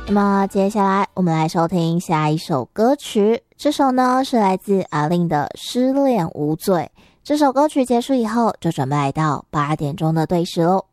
那么接下来我们来收听下一首歌曲，这首呢是来自阿令的《失恋无罪》。这首歌曲结束以后，就准备来到8点钟的对时喽。